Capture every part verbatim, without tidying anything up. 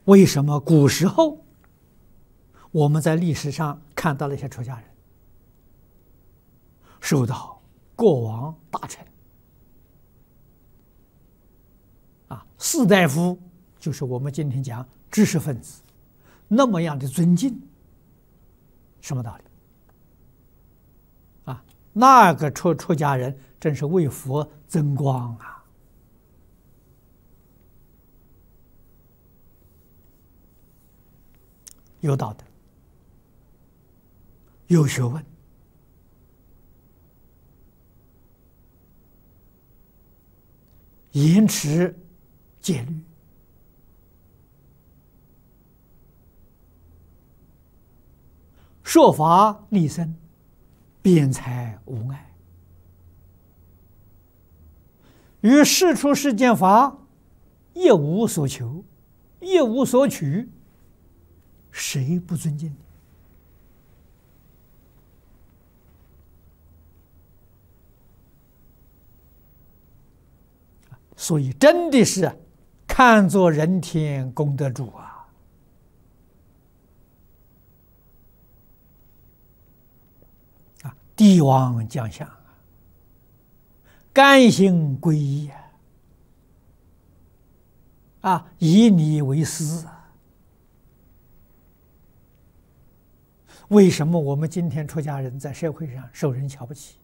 为什么古时候我们在历史上看到了一些出家人受到国王大臣啊士大夫，就是我们今天讲知识分子那么样的尊敬？什么道理啊？那个出出家人真是为佛增光啊！有道德，有学问，严持戒律，说法利生，辩才无碍，于世出世间法一无所求，一无所取，谁不尊敬你？所以真的是看作人天功德主啊！啊，帝王将相啊，甘心皈依啊！啊，以你为师啊！为什么我们今天出家人在社会上受人瞧不起？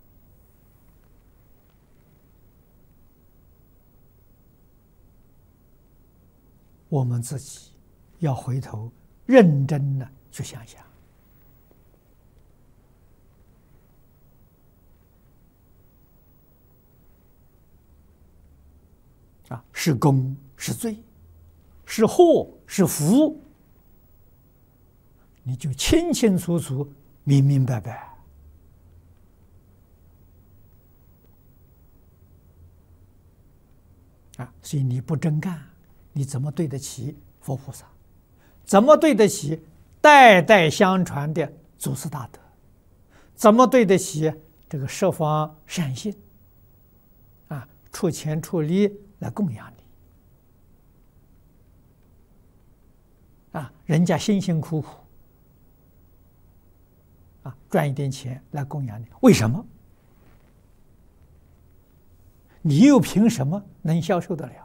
我们自己要回头认真的去想想啊，是功是罪，是祸是福，你就清清楚楚、明明白白。啊，所以你不真干，你怎么对得起佛菩萨？怎么对得起代代相传的祖师大德？怎么对得起这个十方善信？啊，出钱出力来供养你。啊，人家辛辛苦苦啊赚一点钱来供养你，为什么？你又凭什么能消受得了？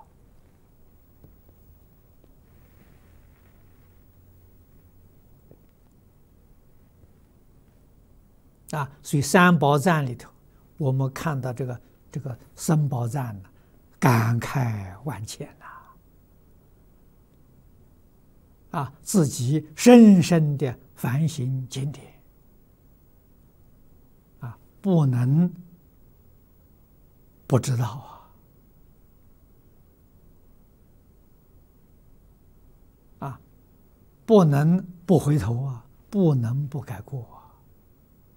啊，所以三宝赞里头，我们看到这个这个僧宝赞呢，感慨万千呐！啊，自己深深的反省经典，啊，不能不知道啊，啊，不能不回头啊，不能不改过啊。